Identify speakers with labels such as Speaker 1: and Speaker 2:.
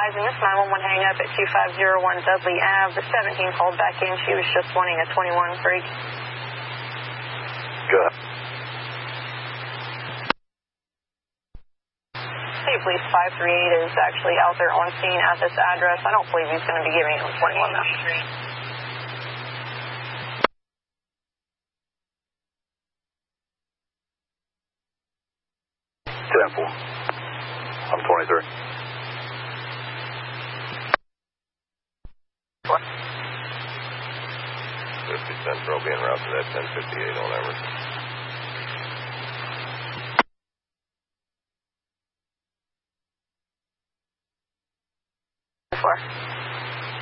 Speaker 1: advising this 911 hang up at 2501 Dudley Ave. The 17 called back in. She was just wanting a 21 break.
Speaker 2: Go ahead.
Speaker 1: State Police 538 is actually out there on scene at this address. I don't believe he's going to be giving him a 21 though.
Speaker 2: 10-4. I'm 23.
Speaker 1: What?
Speaker 3: 50 Central being routed to that 1058 on Emerson.